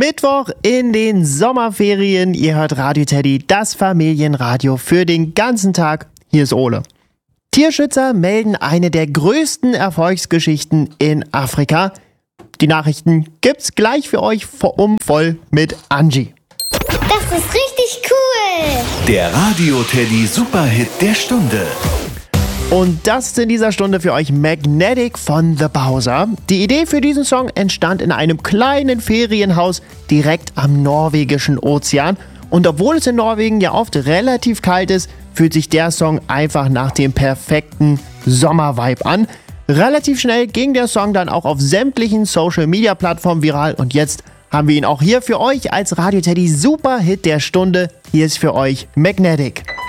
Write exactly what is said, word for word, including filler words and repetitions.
Mittwoch in den Sommerferien. Ihr hört Radio Teddy, das Familienradio für den ganzen Tag. Hier ist Ole. Tierschützer melden eine der größten Erfolgsgeschichten in Afrika. Die Nachrichten gibt's gleich für euch um voll mit Angie. Das ist richtig cool. Der Radio Teddy Superhit der Stunde. Und das ist in dieser Stunde für euch Magnetic von The Bowser. Die Idee für diesen Song entstand in einem kleinen Ferienhaus direkt am norwegischen Ozean. Und obwohl es in Norwegen ja oft relativ kalt ist, fühlt sich der Song einfach nach dem perfekten Sommervibe an. Relativ schnell ging der Song dann auch auf sämtlichen Social-Media-Plattformen viral. Und jetzt haben wir ihn auch hier für euch als Radio Teddy Superhit der Stunde. Hier ist für euch Magnetic.